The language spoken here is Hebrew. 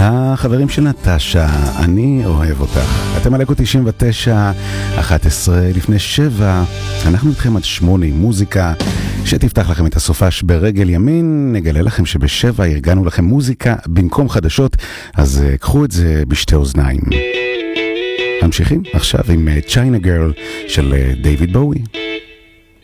החברים של נטשה, אני אוהב אותך. אתם על אקו 99, 11 לפני 7. אנחנו איתכם עד 8 עם מוזיקה שתפתח לכם את הסופש ברגל ימין. נגלה לכם שבשבע ארגנו לכם מוזיקה במקום חדשות, אז קחו את זה בשתי אוזניים. ממשיכים עכשיו עם צ'יינה גרל של דיוויד בואי.